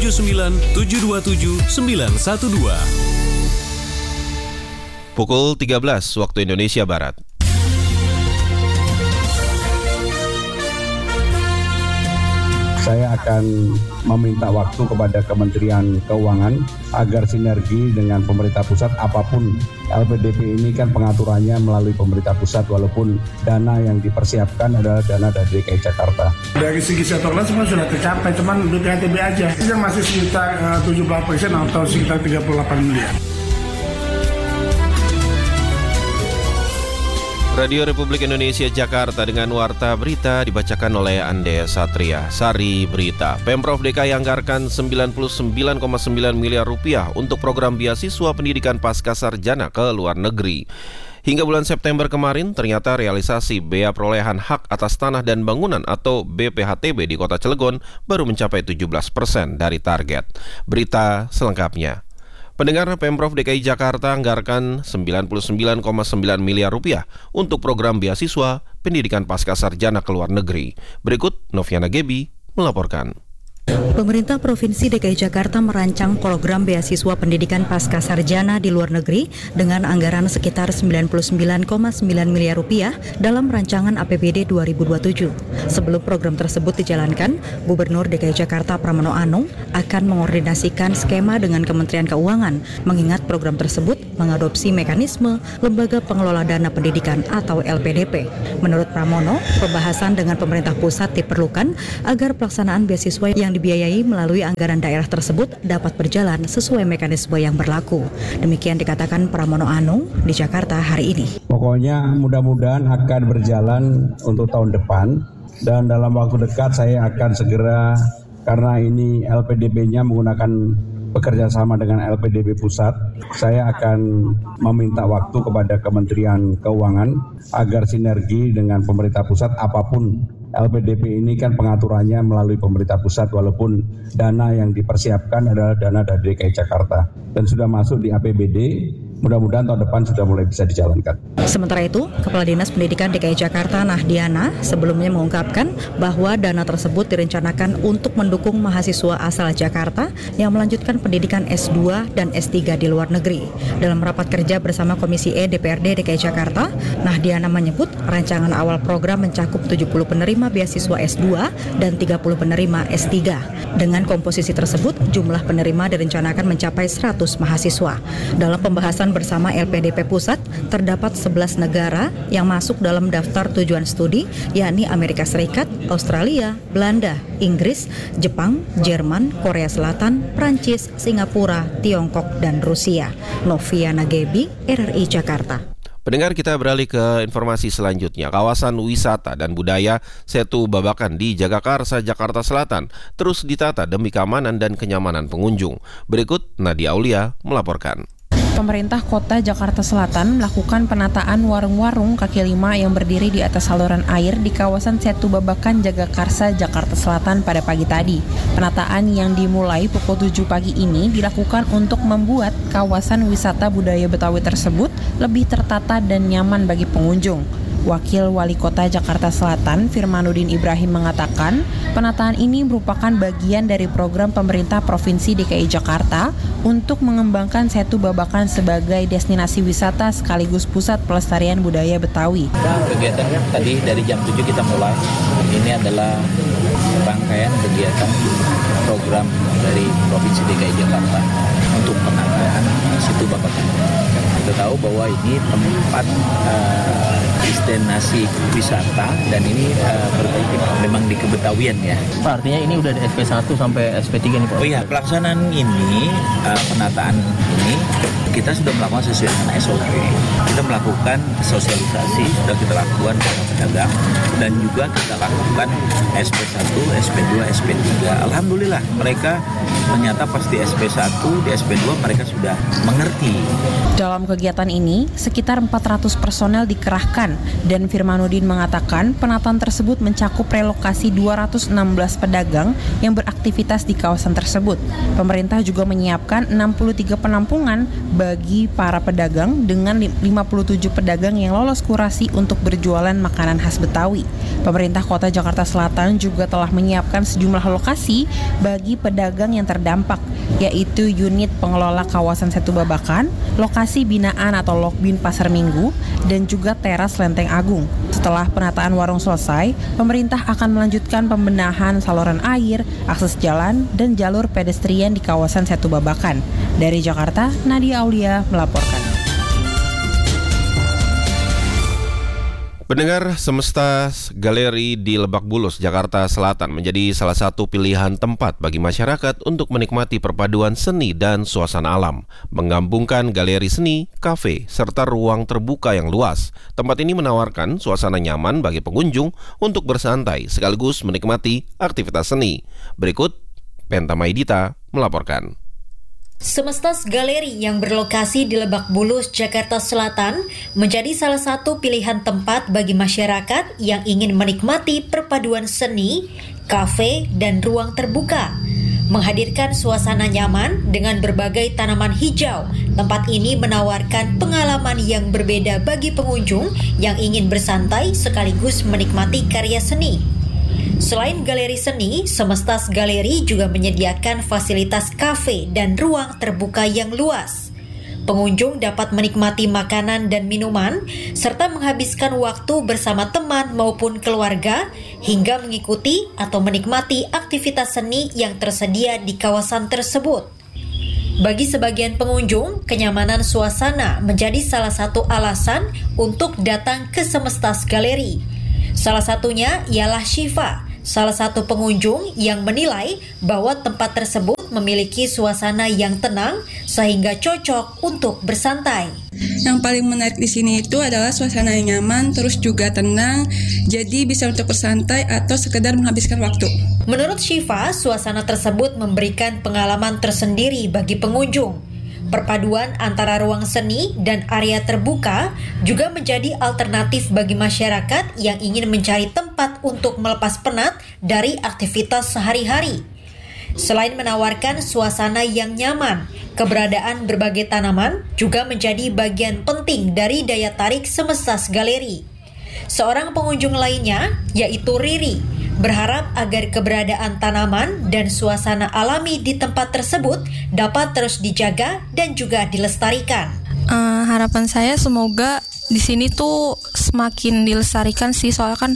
089 727 912. Pukul 13 waktu Indonesia Barat. Saya akan meminta waktu kepada Kementerian Keuangan agar sinergi dengan pemerintah pusat, apapun LPDP ini kan pengaturannya melalui pemerintah pusat, walaupun dana yang dipersiapkan adalah dana dari DKI Jakarta. Dari segi sektor lain semua sudah tercapai, cuman BPHTB aja yang masih sekitar 78% atau sekitar 38 miliar. Radio Republik Indonesia Jakarta dengan Warta Berita dibacakan oleh Ande Satria. Sari Berita. Pemprov DKI anggarkan 99,9 miliar rupiah untuk program beasiswa pendidikan pasca sarjana ke luar negeri. Hingga bulan September kemarin, ternyata realisasi bea perolehan hak atas tanah dan bangunan atau BPHTB di Kota Cilegon baru mencapai 17% dari target. Berita selengkapnya. Pendengar, Pemprov DKI Jakarta anggarkan 99,9 miliar rupiah untuk program beasiswa pendidikan pasca sarjana ke luar negeri. Berikut Noviana Gebi melaporkan. Pemerintah Provinsi DKI Jakarta merancang program beasiswa pendidikan pasca sarjana di luar negeri dengan anggaran sekitar 99,9 miliar rupiah dalam rancangan APBD 2027. Sebelum program tersebut dijalankan, Gubernur DKI Jakarta Pramono Anung akan mengordinasikan skema dengan Kementerian Keuangan, mengingat program tersebut mengadopsi mekanisme Lembaga Pengelola Dana Pendidikan atau LPDP. Menurut Pramono, pembahasan dengan pemerintah pusat diperlukan agar pelaksanaan beasiswa yang dibiayai melalui anggaran daerah tersebut dapat berjalan sesuai mekanisme yang berlaku. Demikian dikatakan Pramono Anung di Jakarta hari ini. Pokoknya mudah-mudahan akan berjalan untuk tahun depan, dan dalam waktu dekat saya akan segera, karena ini LPDP-nya menggunakan bekerja sama dengan LPDP pusat, saya akan meminta waktu kepada Kementerian Keuangan agar sinergi dengan pemerintah pusat, apapun LPDP ini kan pengaturannya melalui pemerintah pusat, walaupun dana yang dipersiapkan adalah dana dari DKI Jakarta dan sudah masuk di APBD. Mudah-mudahan tahun depan sudah mulai bisa dijalankan. Sementara itu, Kepala Dinas Pendidikan DKI Jakarta Nahdiana sebelumnya mengungkapkan bahwa dana tersebut direncanakan untuk mendukung mahasiswa asal Jakarta yang melanjutkan pendidikan S2 dan S3 di luar negeri. Dalam rapat kerja bersama Komisi E DPRD DKI Jakarta, Nahdiana menyebut rancangan awal program mencakup 70 penerima beasiswa S2 dan 30 penerima S3. Dengan komposisi tersebut, jumlah penerima direncanakan mencapai 100 mahasiswa. Dalam pembahasan bersama LPDP Pusat, terdapat 11 negara yang masuk dalam daftar tujuan studi, yakni Amerika Serikat, Australia, Belanda, Inggris, Jepang, Jerman, Korea Selatan, Prancis, Singapura, Tiongkok, dan Rusia. Noviana Gebi, RRI Jakarta. Pendengar, kita beralih ke informasi selanjutnya. Kawasan wisata dan budaya Setu Babakan di Jagakarsa, Jakarta Selatan terus ditata demi keamanan dan kenyamanan pengunjung. Berikut Nadia Aulia melaporkan. Pemerintah Kota Jakarta Selatan melakukan penataan warung-warung kaki lima yang berdiri di atas saluran air di kawasan Setu Babakan, Jagakarsa, Jakarta Selatan pada pagi tadi. Penataan yang dimulai pukul 7 pagi ini dilakukan untuk membuat kawasan wisata budaya Betawi tersebut lebih tertata dan nyaman bagi pengunjung. Wakil Wali Kota Jakarta Selatan, Firmanuddin Ibrahim mengatakan, penataan ini merupakan bagian dari program pemerintah Provinsi DKI Jakarta untuk mengembangkan Setu Babakan sebagai destinasi wisata sekaligus pusat pelestarian budaya Betawi. Kegiatan tadi dari jam 7 kita mulai. Ini adalah rangkaian kegiatan program dari Provinsi DKI Jakarta untuk penataan Setu Babakan. Kita tahu bahwa ini tempat destinasi wisata dan ini memang di kebetawian ya. Pak, artinya ini udah di SP1 sampai SP3 nih Pak? Oh iya, pelaksanaan ini, penataan ini kita sudah melakukan sesuai dengan SOP. Kita melakukan sosialisasi, sudah kita lakukan kepada pedagang dan juga kita lakukan SP1, SP2, SP3. Alhamdulillah mereka ternyata pas di SP1, di SP2 mereka sudah mengerti. Dalam kegiatan ini, sekitar 400 personel dikerahkan Selatan. Dan Firmanuddin mengatakan penataan tersebut mencakup relokasi 216 pedagang yang beraktivitas di kawasan tersebut. Pemerintah juga menyiapkan 63 penampungan bagi para pedagang dengan 57 pedagang yang lolos kurasi untuk berjualan makanan khas Betawi. Pemerintah Kota Jakarta Selatan juga telah menyiapkan sejumlah lokasi bagi pedagang yang terdampak, yaitu unit pengelola kawasan Setu Babakan, lokasi binaan atau Lokbin Pasar Minggu, dan juga teras Lenteng Agung. Setelah penataan warung selesai, pemerintah akan melanjutkan pembenahan saluran air, akses jalan, dan jalur pedestrian di kawasan Setu Babakan. Dari Jakarta, Nadia Aulia melaporkan. Pendengar, Semesta Galeri di Lebak Bulus, Jakarta Selatan menjadi salah satu pilihan tempat bagi masyarakat untuk menikmati perpaduan seni dan suasana alam. Menggabungkan galeri seni, kafe, serta ruang terbuka yang luas. Tempat ini menawarkan suasana nyaman bagi pengunjung untuk bersantai sekaligus menikmati aktivitas seni. Berikut, Penta Maidita melaporkan. Semesta Galeri yang berlokasi di Lebak Bulus, Jakarta Selatan menjadi salah satu pilihan tempat bagi masyarakat yang ingin menikmati perpaduan seni, kafe, dan ruang terbuka. Menghadirkan suasana nyaman dengan berbagai tanaman hijau, tempat ini menawarkan pengalaman yang berbeda bagi pengunjung yang ingin bersantai sekaligus menikmati karya seni. Selain galeri seni, Semesta Galeri juga menyediakan fasilitas kafe dan ruang terbuka yang luas. Pengunjung dapat menikmati makanan dan minuman, serta menghabiskan waktu bersama teman maupun keluarga, hingga mengikuti atau menikmati aktivitas seni yang tersedia di kawasan tersebut. Bagi sebagian pengunjung, kenyamanan suasana menjadi salah satu alasan untuk datang ke Semesta Galeri. Salah satunya ialah Syifa, salah satu pengunjung yang menilai bahwa tempat tersebut memiliki suasana yang tenang sehingga cocok untuk bersantai. Yang paling menarik di sini itu adalah suasana yang nyaman, terus juga tenang, jadi bisa untuk bersantai atau sekedar menghabiskan waktu. Menurut Syifa, suasana tersebut memberikan pengalaman tersendiri bagi pengunjung. Perpaduan antara ruang seni dan area terbuka juga menjadi alternatif bagi masyarakat yang ingin mencari tempat untuk melepas penat dari aktivitas sehari-hari. Selain menawarkan suasana yang nyaman, keberadaan berbagai tanaman juga menjadi bagian penting dari daya tarik Semesta Galeri. Seorang pengunjung lainnya, yaitu Riri, berharap agar keberadaan tanaman dan suasana alami di tempat tersebut dapat terus dijaga dan juga dilestarikan. Harapan saya semoga di sini tuh semakin dilestarikan sih, soalnya kan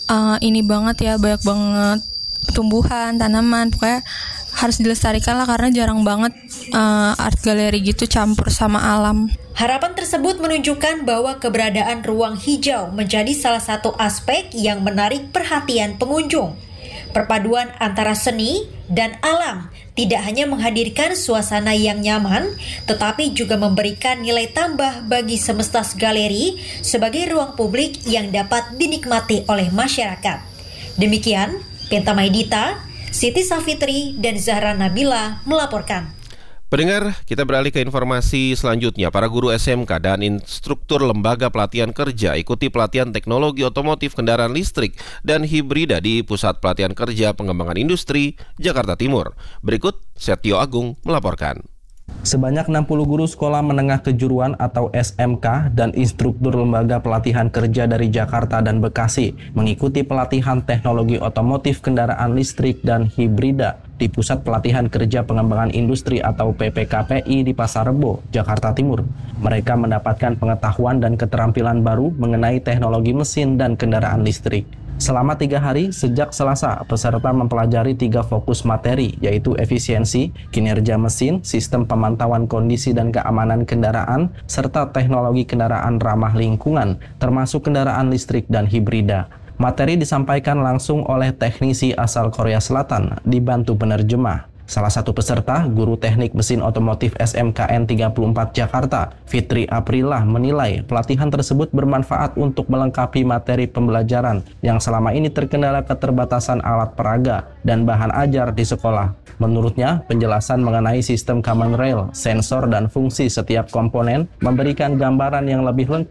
ini banget ya, banyak banget tumbuhan, tanaman, pokoknya harus dilestarikan lah karena jarang banget art gallery gitu campur sama alam. Harapan tersebut menunjukkan bahwa keberadaan ruang hijau menjadi salah satu aspek yang menarik perhatian pengunjung. Perpaduan antara seni dan alam tidak hanya menghadirkan suasana yang nyaman, tetapi juga memberikan nilai tambah bagi Semesta Galeri sebagai ruang publik yang dapat dinikmati oleh masyarakat. Demikian, Penta Maidita, Siti Safitri, dan Zahra Nabila melaporkan. Pendengar, kita beralih ke informasi selanjutnya. Para guru SMK dan instruktur lembaga pelatihan kerja ikuti pelatihan teknologi otomotif kendaraan listrik dan hibrida di Pusat Pelatihan Kerja Pengembangan Industri, Jakarta Timur. Berikut, Setio Agung melaporkan. Sebanyak 60 guru sekolah menengah kejuruan atau SMK dan instruktur lembaga pelatihan kerja dari Jakarta dan Bekasi mengikuti pelatihan teknologi otomotif kendaraan listrik dan hibrida di Pusat Pelatihan Kerja Pengembangan Industri atau PPKPI di Pasar Rebo, Jakarta Timur. Mereka mendapatkan pengetahuan dan keterampilan baru mengenai teknologi mesin dan kendaraan listrik. Selama 3 hari sejak Selasa, peserta mempelajari 3 fokus materi, yaitu efisiensi, kinerja mesin, sistem pemantauan kondisi dan keamanan kendaraan, serta teknologi kendaraan ramah lingkungan, termasuk kendaraan listrik dan hibrida. Materi disampaikan langsung oleh teknisi asal Korea Selatan, dibantu penerjemah. Salah satu peserta, guru teknik mesin otomotif SMKN 34 Jakarta, Fitri Aprilah, menilai pelatihan tersebut bermanfaat untuk melengkapi materi pembelajaran yang selama ini terkendala keterbatasan alat peraga dan bahan ajar di sekolah. Menurutnya, penjelasan mengenai sistem common rail, sensor, dan fungsi setiap komponen memberikan gambaran yang lebih lengkap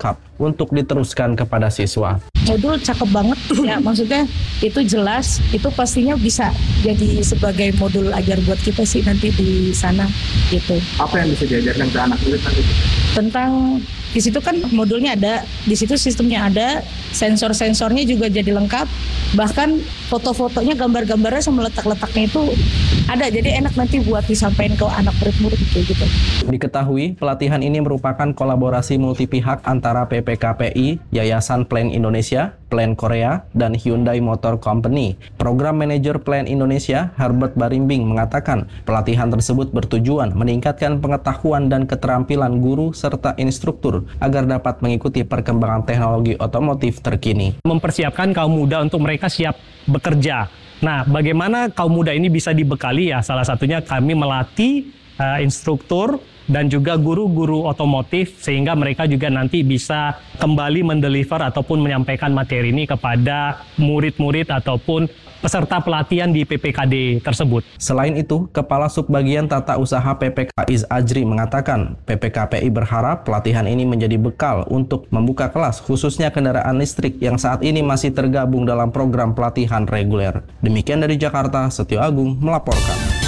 untuk diteruskan kepada siswa. Modul cakep banget ya, maksudnya itu jelas, itu pastinya bisa jadi sebagai modul ajar buat kita sih nanti di sana gitu. Apa yang bisa diajarkan ke anak murid nanti? Tentang di situ kan modulnya ada, di situ sistemnya ada, sensor-sensornya juga jadi lengkap, bahkan foto-fotonya, gambar-gambarnya sama letak-letaknya itu ada, jadi enak nanti buat disampaikan ke anak murid-murid gitu. Diketahui pelatihan ini merupakan kolaborasi multi pihak antara PPKPI, Yayasan Plan Indonesia, Plan Korea, dan Hyundai Motor Company. Program Manajer Plan Indonesia, Herbert Barimbing, mengatakan pelatihan tersebut bertujuan meningkatkan pengetahuan dan keterampilan guru serta instruktur agar dapat mengikuti perkembangan teknologi otomotif terkini. Mempersiapkan kaum muda untuk mereka siap bekerja. Nah, bagaimana kaum muda ini bisa dibekali ya? Salah satunya kami melatih instruktur dan juga guru-guru otomotif sehingga mereka juga nanti bisa kembali mendeliver ataupun menyampaikan materi ini kepada murid-murid ataupun peserta pelatihan di PPKD tersebut. Selain itu, Kepala Subbagian Tata Usaha PPK Iz Ajri mengatakan PPKPI berharap pelatihan ini menjadi bekal untuk membuka kelas khususnya kendaraan listrik yang saat ini masih tergabung dalam program pelatihan reguler. Demikian dari Jakarta, Setio Agung melaporkan.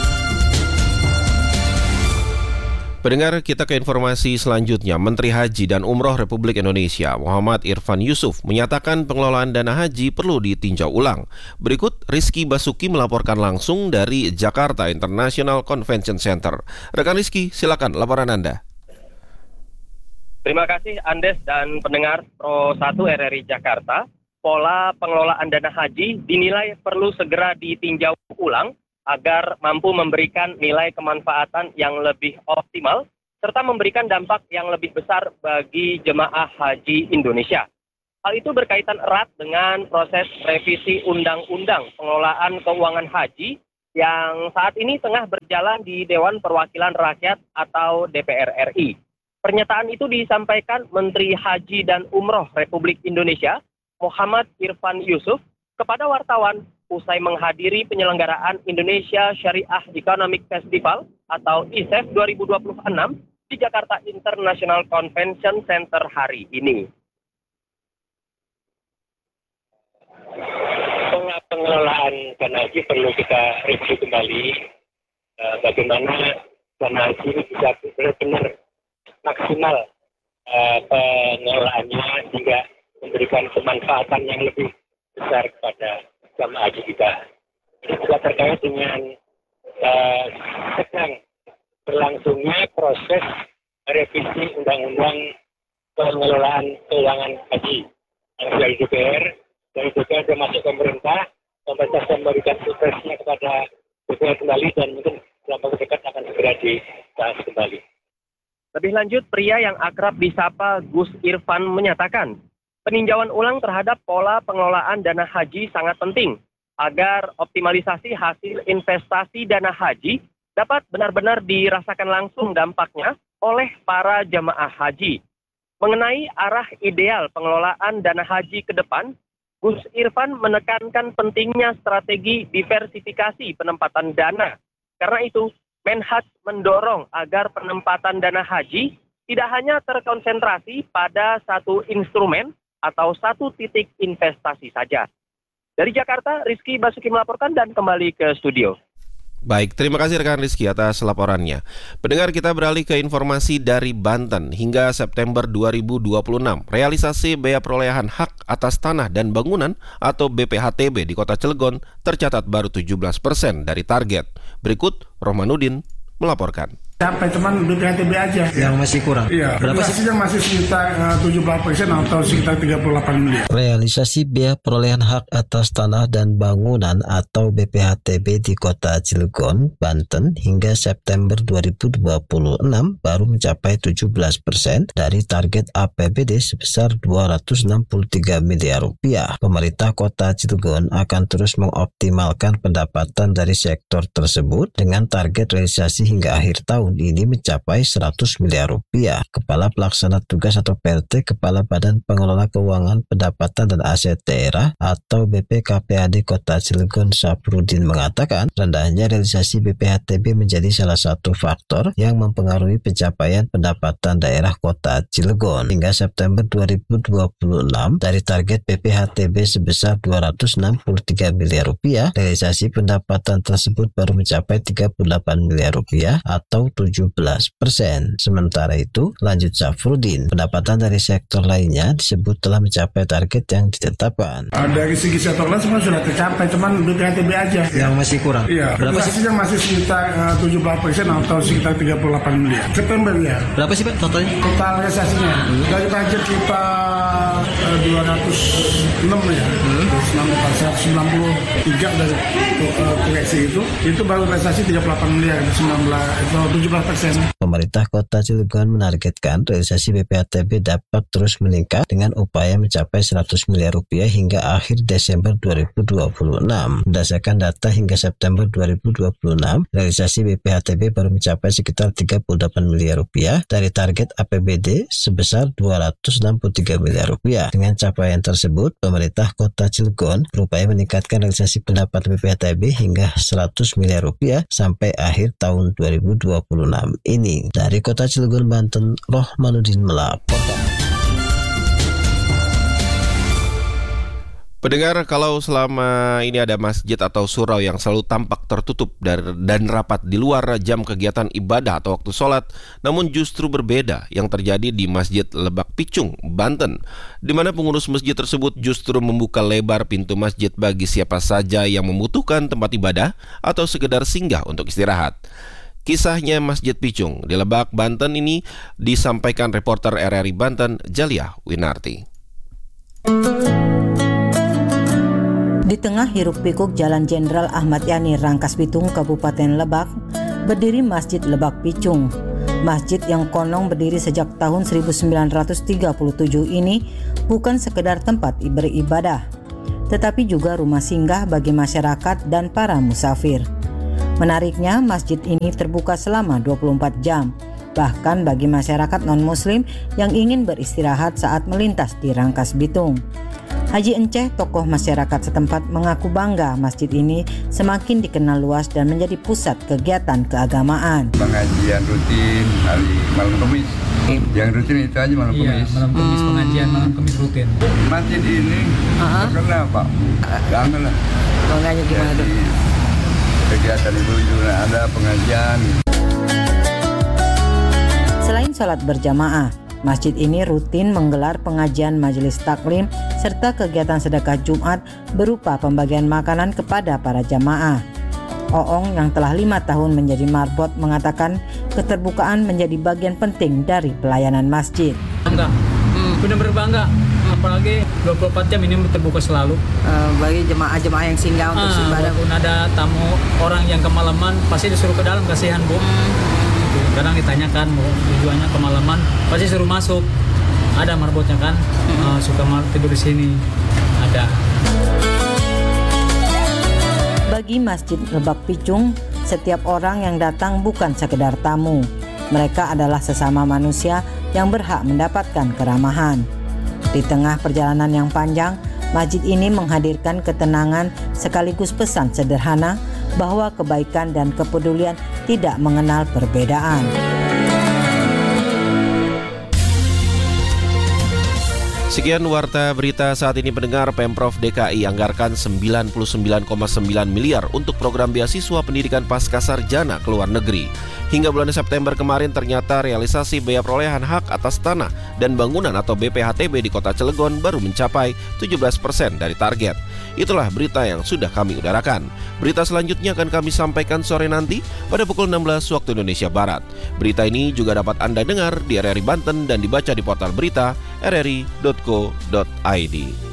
Pendengar, kita ke informasi selanjutnya. Menteri Haji dan Umroh Republik Indonesia, Muhammad Irfan Yusuf, menyatakan pengelolaan dana haji perlu ditinjau ulang. Berikut Rizky Basuki melaporkan langsung dari Jakarta International Convention Center. Rekan Rizky, silakan laporan Anda. Terima kasih Andes dan pendengar Pro 1 RRI Jakarta. Pola pengelolaan dana haji dinilai perlu segera ditinjau ulang agar mampu memberikan nilai kemanfaatan yang lebih optimal, serta memberikan dampak yang lebih besar bagi jemaah haji Indonesia. Hal itu berkaitan erat dengan proses revisi Undang-Undang Pengelolaan Keuangan Haji yang saat ini tengah berjalan di Dewan Perwakilan Rakyat atau DPR RI. Pernyataan itu disampaikan Menteri Haji dan Umroh Republik Indonesia, Muhammad Irfan Yusuf, kepada wartawan usai menghadiri penyelenggaraan Indonesia Syariah Economic Festival atau ISEF 2026 di Jakarta International Convention Center hari ini. Pengelolaan dana haji perlu kita review kembali, bagaimana dana haji ini bisa benar-benar maksimal pengelolaannya sehingga memberikan kemanfaatan yang lebih besar kepada jamaah haji kita. Ini juga terkait dengan sedang berlangsungnya proses revisi Undang-Undang Pengelolaan Keuangan Haji yang dari DPR, termasuk pemerintah akan memberikan suksesnya kepada DPR kembali dan mungkin dalam waktu dekat akan segera dibahas kembali. Lebih lanjut, pria yang akrab disapa Gus Irfan menyatakan, peninjauan ulang terhadap pola pengelolaan dana haji sangat penting agar optimalisasi hasil investasi dana haji dapat benar-benar dirasakan langsung dampaknya oleh para jamaah haji. Mengenai arah ideal pengelolaan dana haji ke depan, Gus Irfan menekankan pentingnya strategi diversifikasi penempatan dana. Karena itu, Menhaj mendorong agar penempatan dana haji tidak hanya terkonsentrasi pada satu instrumen atau satu titik investasi saja. Dari Jakarta, Rizky Basuki melaporkan dan kembali ke studio. Baik, terima kasih rekan Rizky atas laporannya. Pendengar, kita beralih ke informasi dari Banten. Hingga September 2026, realisasi bea perolehan hak atas tanah dan bangunan atau BPHTB di Kota Cilegon tercatat baru 17% dari target. Berikut Rohmanuddin melaporkan. Sampai cuman BPHTB aja. Yang masih kurang. Iya. Berapa sih? Yang masih sekitar 78% atau sekitar 38 miliar. Realisasi bea perolehan hak atas tanah dan bangunan atau BPHTB di Kota Cilegon, Banten hingga September 2026 baru mencapai 17% dari target APBD sebesar 263 miliar rupiah. Pemerintah Kota Cilegon akan terus mengoptimalkan pendapatan dari sektor tersebut dengan target realisasi hingga akhir tahun tahun ini mencapai 100 miliar rupiah. Kepala Pelaksana Tugas atau PLT Kepala Badan Pengelola Keuangan Pendapatan dan Aset Daerah atau BPKPAD Kota Cilegon Syafruddin mengatakan rendahnya realisasi BPHTB menjadi salah satu faktor yang mempengaruhi pencapaian pendapatan daerah Kota Cilegon. Hingga September 2026 dari target BPHTB sebesar 263 miliar rupiah, realisasi pendapatan tersebut baru mencapai 38 miliar rupiah atau 17%. Sementara itu, lanjut Syafruddin, pendapatan dari sektor lainnya disebut telah mencapai target yang ditetapkan. Dari segi sektor lain semua sudah tercapai, cuman BPHTB aja yang masih kurang. Iya, realisasinya masih sekitar 17% atau sekitar 38 miliar. September ya. Berapa sih Pak totalnya? Total realisasinya dari target kita 206 ya, 193 dari koreksi itu baru realisasi 38 miliar, 17%. Pemerintah Kota Cilegon menargetkan realisasi BPHTB dapat terus meningkat dengan upaya mencapai 100 miliar rupiah hingga akhir Desember 2026. Berdasarkan data hingga September 2026, realisasi BPHTB baru mencapai sekitar 38 miliar rupiah dari target APBD sebesar 263 miliar rupiah. Dengan capaian tersebut, pemerintah Kota Cilegon berupaya meningkatkan realisasi pendapatan BPHTB hingga 100 miliar rupiah sampai akhir tahun 2026 ini. Dari Kota Cilegon, Banten, Rohmanuddin melaporkan. Pendengar, kalau selama ini ada masjid atau surau yang selalu tampak tertutup dan rapat di luar jam kegiatan ibadah atau waktu sholat, namun justru berbeda yang terjadi di Masjid Lebak Picung, Banten, di mana pengurus masjid tersebut justru membuka lebar pintu masjid bagi siapa saja yang membutuhkan tempat ibadah atau sekedar singgah untuk istirahat. Kisahnya Masjid Picung di Lebak, Banten ini disampaikan reporter RRI Banten, Jaliah Winarti. Di tengah hiruk-pikuk Jalan Jenderal Ahmad Yani, Rangkas Bitung, Kabupaten Lebak, berdiri Masjid Lebak Picung. Masjid yang konon berdiri sejak tahun 1937 ini bukan sekedar tempat beribadah, tetapi juga rumah singgah bagi masyarakat dan para musafir. Menariknya, masjid ini terbuka selama 24 jam, bahkan bagi masyarakat non-muslim yang ingin beristirahat saat melintas di Rangkas Bitung. Haji Enceh, tokoh masyarakat setempat, mengaku bangga masjid ini semakin dikenal luas dan menjadi pusat kegiatan keagamaan. Pengajian rutin hari malam Kamis. Yang rutin itu aja malam Kamis. Malam Kamis pengajian, malam Kamis rutin. Masjid ini terkenal Pak. Banget lah. Bangganya gimana tuh? Kegiatan itu juga ada pengajian. Selain sholat berjamaah, masjid ini rutin menggelar pengajian majelis taklim serta kegiatan sedekah Jumat berupa pembagian makanan kepada para jamaah. Oong yang telah 5 tahun menjadi marbot mengatakan keterbukaan menjadi bagian penting dari pelayanan masjid. Bangga, benar-benar bangga. Apalagi 24 jam ini terbuka selalu. Bagi jemaah-jemaah yang singgah untuk ibadah. Walaupun ada tamu orang yang kemalaman, pasti disuruh ke dalam, kasihan Bu. Kadang ditanyakan mau tujuannya kemalaman, pasti suruh masuk. Ada marbotnya kan, suka tidur di sini. Ada. Bagi Masjid Lebak Picung, setiap orang yang datang bukan sekedar tamu. Mereka adalah sesama manusia yang berhak mendapatkan keramahan. Di tengah perjalanan yang panjang, masjid ini menghadirkan ketenangan sekaligus pesan sederhana bahwa kebaikan dan kepedulian tidak mengenal perbedaan. Sekian warta berita saat ini, pendengar. Pemprov DKI anggarkan 99,9 miliar untuk program beasiswa pendidikan pasca sarjana ke luar negeri. Hingga bulan September kemarin ternyata realisasi biaya perolehan hak atas tanah dan bangunan atau BPHTB di Kota Cilegon baru mencapai 17% dari target. Itulah berita yang sudah kami udarakan. Berita selanjutnya akan kami sampaikan sore nanti pada pukul 16 waktu Indonesia Barat. Berita ini juga dapat Anda dengar di RRI Banten dan dibaca di portal berita rri.co.id.